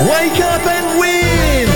Wake up and win!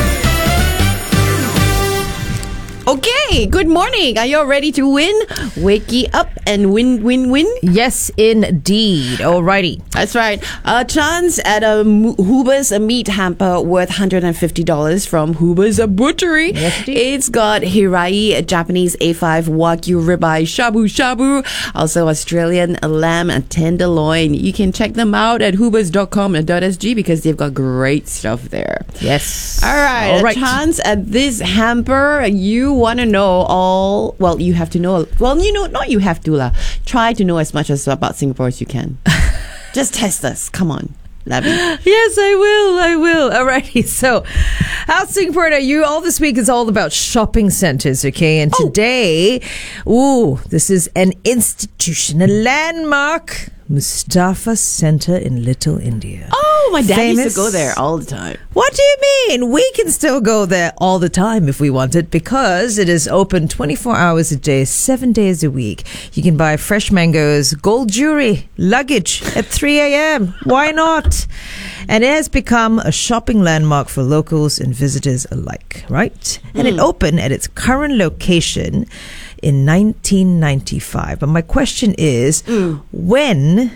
Okay, good morning. Are you all ready to win? Wakey up and win, win, win. Yes, indeed. Alrighty. That's right. A chance at a Huber's meat hamper worth $150 from Huber's Butchery. Yes, indeed. It's got Hirai Japanese A5 Wagyu ribeye shabu shabu, also Australian lamb tenderloin. You can check them out at hubers.com.sg because they've got great stuff there. Yes. All right. All right. A chance at this hamper. You want to know all, well, you have to know, well, you know, not you have to lah. Try to know as much as about Singapore as you can. Just test us. Come on. Love you. Yes, I will. Alrighty. So, how Singapore are you? All this week is all about shopping centers, okay? And today, this is an institution, a landmark. Mustafa Center in Little India. Oh, my dad used Famous. to go there all the time. What do you mean? We can still go there all the time if we wanted because it is open 24 hours a day, 7 days a week. You can buy fresh mangoes, gold jewelry, luggage at 3 a.m. Why not? And it has become a shopping landmark for locals and visitors alike, right? And it opened at its current location in 1995. But my question is, when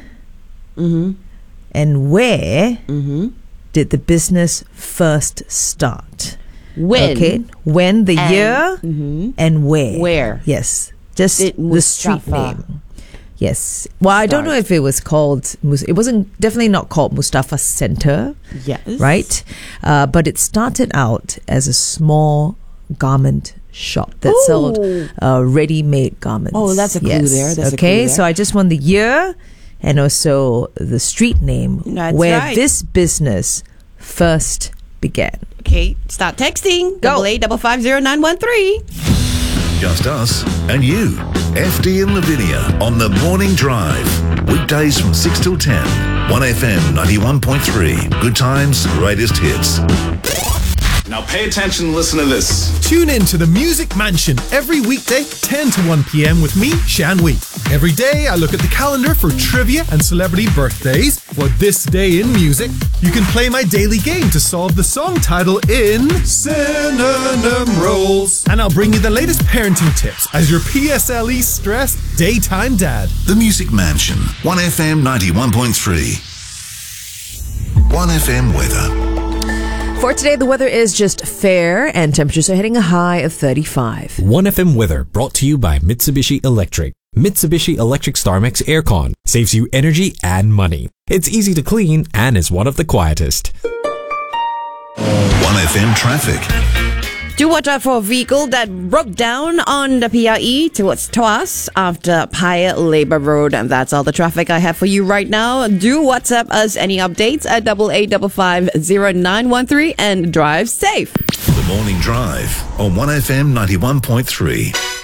and where did the business first start? When? Okay. When, the year, and where? Where? Yes. Just Did the street Mustafa name. Yes. Well, I don't know start? if it was called, it wasn't definitely not called Mustafa Center, Yes. right? But it started out as a small garment shop that sold ready-made garments. Oh, that's a clue there. That's a okay, clue there. so I just want the year and also the street name That's where right. this business first began. Okay, start texting. Go. 88550913. Just us and you. FD and Lavinia on the Morning Drive. Weekdays from 6 till 10. 1FM 91.3. Good times, greatest hits. Now pay attention and listen to this. Tune in to the Music Mansion every weekday, 10 to 1 p.m. with me, Shan Wee. Every day, I look at the calendar for trivia and celebrity birthdays. For this day in music, you can play my daily game to solve the song title in Synonym Rolls. And I'll bring you the latest parenting tips as your PSLE stressed daytime dad. The Music Mansion. 1FM 91.3. 1FM weather. For today, the weather is just fair and temperatures are hitting a high of 35. 1FM weather brought to you by Mitsubishi Electric. Mitsubishi Electric StarMax Aircon saves you energy and money. It's easy to clean and is one of the quietest. 1FM traffic. Do watch out for a vehicle that broke down on the PRE towards Tuas after Paya Labour Road. And that's all the traffic I have for you right now. Do WhatsApp us any updates at 88550913 and drive safe. The Morning Drive on 1FM 91.3.